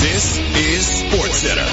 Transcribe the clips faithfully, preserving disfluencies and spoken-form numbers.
This is SportsCenter.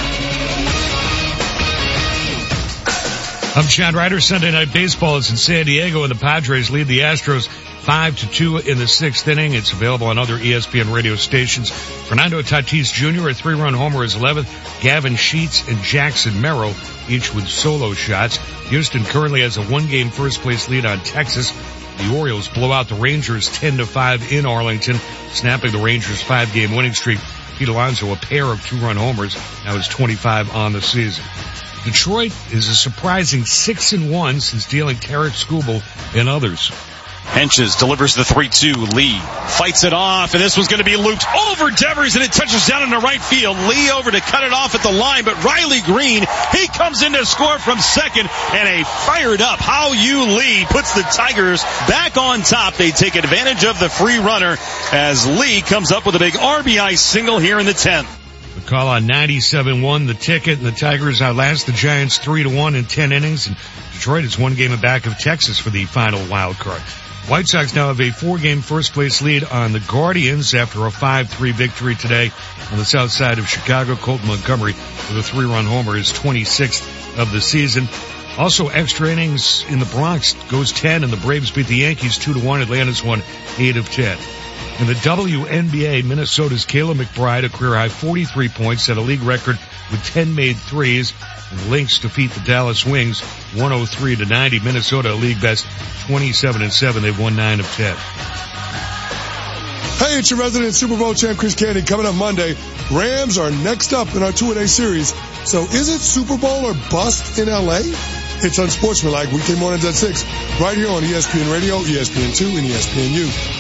I'm Chad Ryder. Sunday Night Baseball is in San Diego, and the Padres lead the Astros five to two in the sixth inning. It's available on other E S P N radio stations. Fernando Tatis Junior, a three-run homer, is eleventh. Gavin Sheets and Jackson Merrill, each with solo shots. Houston currently has a one-game first-place lead on Texas. The Orioles blow out the Rangers ten to five in Arlington, snapping the Rangers' five-game winning streak. Pete Alonso, a pair of two-run homers, now is twenty-five on the season. Detroit is a surprising six and one since dealing Tarek Skubal and others. Henches delivers the three two. Lee fights it off, and this one's going to be looped over Devers, and it touches down in the right field. Lee over to cut it off at the line, but Riley Green, he comes in to score from second, and a fired up Hao Yu Lee puts the Tigers back on top. They take advantage of the free runner as Lee comes up with a big R B I single here in the tenth. The call on ninety-seven one, the ticket, and the Tigers outlast the Giants three to one in ten innings, and Detroit is one game back of Texas for the final wild card. White Sox now have a four-game first-place lead on the Guardians after a five three victory today on the south side of Chicago. Colton Montgomery with a three-run homer is twenty-sixth of the season. Also, extra innings in the Bronx goes ten, and the Braves beat the Yankees two to one. Atlanta's won eight of ten. In the W N B A, Minnesota's Kayla McBride, a career-high forty-three points, set a league record with ten made threes. And the Lynx defeat the Dallas Wings one oh three to ninety. Minnesota, a league best twenty-seven and seven. They've won nine of ten. Hey, it's your resident Super Bowl champ, Chris Candy. Coming up Monday, Rams are next up in our two-a-day series. So is it Super Bowl or bust in L A? It's Unsportsmanlike, weekday mornings at six, right here on E S P N Radio, E S P N two, and E S P N U.